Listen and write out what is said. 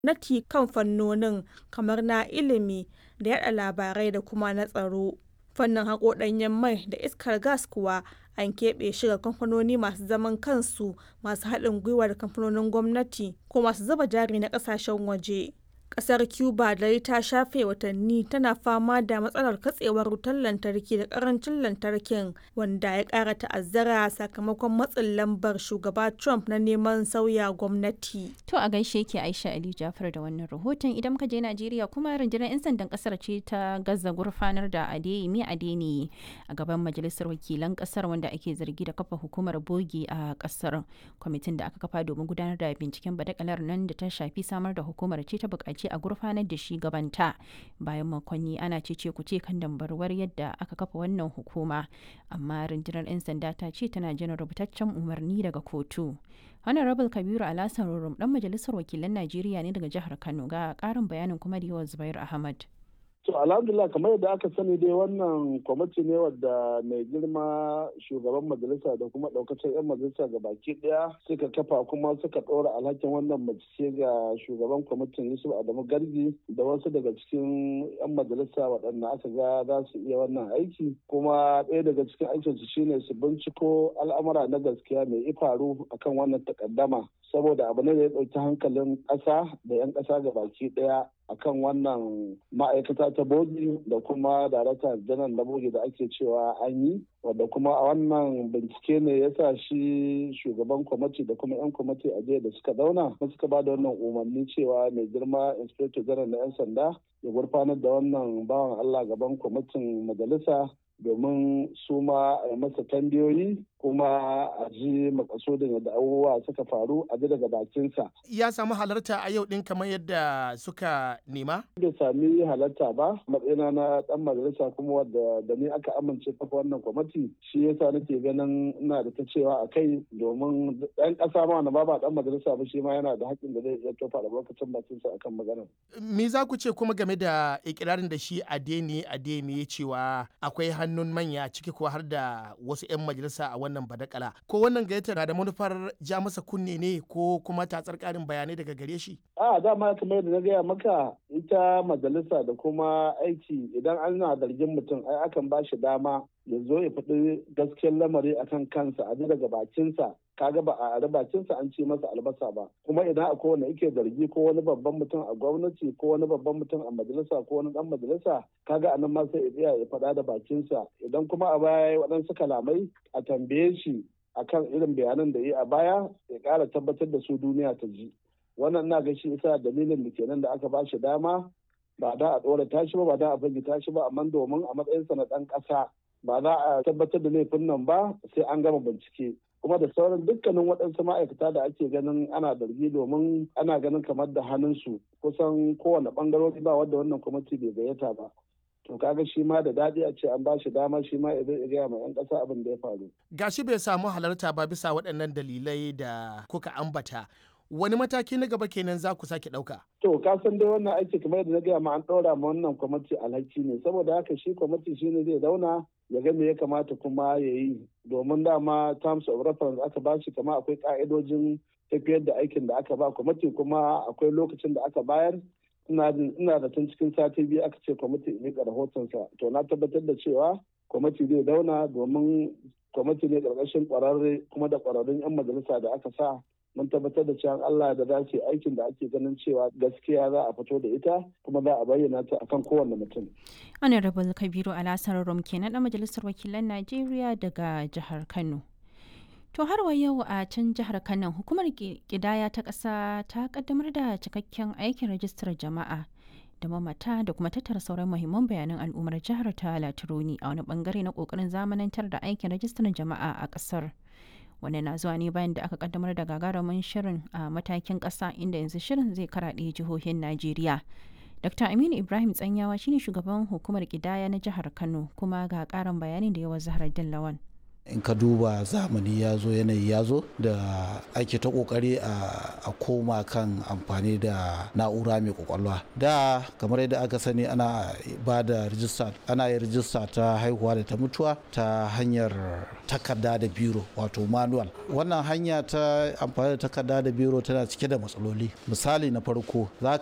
gwamnati kan fannonin kamar na ilimi da yaɗa labarai da kuma na tsaro. Fannin haƙo ɗanyen mai da iskar gas kuwa an keɓe shi ga kamfanoni masu zaman kansu masu haɗin gwiwa da kamfanonin gwamnati ko masu zuba jari na ƙasashen waje. Ƙasar Cuba dai ta shafe watanni tana fama da matsalar katsewar wutar lantarki da ƙarancin lantarkin, wanda ya ƙara ta'azzara sakamakon matsin lambar shugaba Trump na neman sauya gwamnati. To a gaishe ki Aisha Ali Jafar da wannan rahoton. Idan muka je Najeriya kuma rundunar 'yan sandan ƙasar ce ta gaza gurfanar da Adeyemi Adeniyi a gaban majalisar wakilan ƙasar, wanda ake zargi da kafa hukumar bogi a ƙasar. Kwamitin da aka kafa domin gudanar da binciken badakalar nan da ta shafi samar da hukumar ce ta buƙaci a gurfanar da shi gabanta bayan makonni ana cece kuce kan dambarwar yadda aka kafa wannan hukuma, amma rundunar 'yan sanda ta ce tana jiran rubutaccen umarni daga kotu. Honorable Kabiru Alhassan Rurum dan majalisar wakilan Najeriya ne daga jihar Kano, ga ƙarin bayanin kuma da yawan Zubair Ahmad. To alhamdulillah, kamar yadda aka sani dai wannan kwamiti ne wadda mai girma shugaban majalisa da kuma daukacin 'yan majalisa ga baki daya suka kafa kuma suka ɗora alhakin wannan mace ga shugaban kwamitin Yusuf Adamu Gargi da wasu daga cikin 'yan majalisa waɗanda aka ga za su iya wannan aiki. Kuma ɗaya daga cikin aikinsu shine su binciko al'amura na gaskiya mai ifaru akan wannan takaddama, saboda abu ne da ya ɗauki hankalin ƙasa da 'yan ƙasa ga baki daya akan wannan ma'aikata ta bogi da kuma darakta janar na bogi da ake cewa an yi, wadda kuma a wannan bincike ne ya sa shi shugaban kwamiti da kuma 'yan kwamiti a jiya da suka zauna suka ba da wannan umarni cewa mai girma inspector janar na 'yan sanda ya gurfanar da wannan bawan Allah gaban kwamitin majalisa domin su ma a yi masa tambayoyi kuma a ji makasudin yadda abubuwa suka faru a ji daga bakinsa. Ya samu halarta a yau din kamar yadda suka nema? Bai sami halarta ba, matsayina na dan majalisa kuma wadda da ni aka amince kafa wannan kwamiti, shi yasa nake ganin ina da ta cewa a kai, domin ɗan ƙasa ma wanda ba dan majalisa ba shi ma yana da haƙƙin da zai iya tofa albarkacin bakinsa akan maganar. Me za ku ce kuma game da ikirarin da shi Adeyemi ya cewa akwai hannun manya ciki ko har da wasu 'yan majalisa a wannan badakala, ko wannan gayyatar na da manufar ja masa kunne ne ko kuma tatsar karin bayanai daga gare shi? Dama kamar yadda na gaya maka, ita majalisa da kuma aiki idan ana zargin mutum ai akan ba shi dama ya zo ya faɗi gaskiyar lamari akan kansa a ji daga bakinsa, kaga ba a bakinsa an ce masa albasa ba. Kuma idan akwai wanda yake zargi ko wani babban mutum a gwamnati ko wani babban mutum a majalisa ko wani dan majalisa, kaga anan ma sai ya faɗa da bakinsa. Idan kuma a baya waɗansu kalamai a tambaye shi akan irin bayanan da yi a baya, ya ƙara tabbatar da su duniya ta ji. Wannan na ga shi isa dalilin da kenan da aka ba shi dama, ba da a ɗora tashi ba da a fagita shi ba, amma domin a matsayinsa na ɗan ƙasa ba za a tabbatar da laifin nan ba sai an gama bincike. Kuma da sauran dukkanin waɗansu ma'aikata da ake ganin ana zargi, domin ana ganin kamar da hannunsu kusan kowane ɓangarori ba wadda wannan kwamiti bai gayyata ba. To kaga shi ma da daɗi a ce an ba shi dama shi ma ya gaya ma 'yan ƙasa abin da ya faru. Gashi bai samu halarta ba bisa waɗannan dalilai da kuka ambata. Wani mataki na gaba kenan za ku sake ɗauka? To ka san dai wannan aiki kamar yadda na gaya ma an ɗora ma wannan kwamiti alhaki ne, saboda haka shi kwamiti shi ne zai zauna ya ga me ya kamata kuma ya yi, domin dama terms of reference aka ba shi, kama akwai ka'idojin tafiyar da aikin da aka ba kwamiti, kuma akwai lokacin da aka bayar. Ina da tun cikin sati biyu aka ce kwamiti ya miƙa rahotonsa, to na tabbatar da cewa kwamiti zai zauna, domin kwamiti ne ƙarƙashin ƙwararre kuma da ƙwararrun 'yan majalisa da aka sa. Mun tabbatar da cewa Allah da za su yi aikin da ake ganin cewa gaskiya za a fito da ita kuma za a bayyana ta akan kowanne mutum. Honorable Kabiru Alhassan Rurum kenan dan majalisar wakilan Najeriya daga jihar Kano. To har wa yau a can jihar Kano, hukumar kidaya ta ƙasa ta kaddamar da cikakken aikin rajistar jama'a da mamata da kuma tattara sauran muhimman bayanan al'ummar jihar ta Latironi a wani bangare na kokarin zamanantar da aikin rajistar jama'a a ƙasar. Wannan na zuwa ne bayan da aka kaddamar da gagarumin shirin a matakin ƙasa, inda yanzu shirin zai karaɗe jihohin Najeriya. Dr. Aminu Ibrahim Tsanyawa shine shugaban hukumar kidaya na jihar Kano, kuma ga ƙarin bayanin da yawa Zahra Lawan. in ka duba zamani ya zo yanayi ya zo da ake ta kokari a koma kan amfani da na'ura mai kwakwalwa. Da kamar yadda aka sani ana ba da rijista, ana yin rijista ta haihuwa da ta mutuwa ta hanyar takarda da biro wato manual. Wannan hanya ta amfani da takarda da biro tana cike da matsaloli. Misali na farko za